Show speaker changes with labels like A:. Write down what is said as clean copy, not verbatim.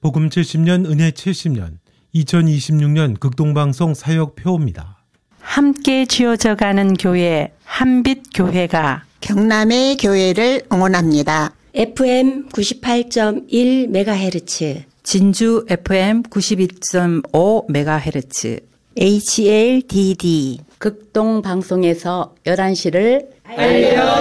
A: 복음 70년 은혜 70년 2026년 극동방송 사역표입니다.
B: 함께 지어져가는 교회 한빛교회가
C: 경남의 교회를 응원합니다.
D: FM 98.1MHz,
E: 진주 FM 92.5MHz,
C: HLDD
D: 극동방송에서 11시를
C: 알려